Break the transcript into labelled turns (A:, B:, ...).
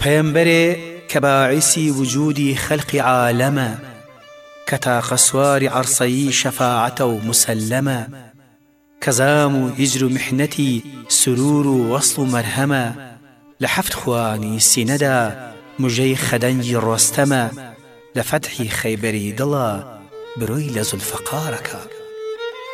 A: پەیەمبەرێ کە باعیسی وجودی خەلقی عالەمە، کە تاقە سواری عەرسەیی شەفاعەتە و مسەللەمە، کە زام و هیجر و میحنەتی سروور و وەصل و مەرهەمە، لە حەفت خوانی سینەدا موژەی خەدەنگی ڕۆستەمە، لە فەتحی خەیبەری دڵە بروی لە زولفەقارەکە.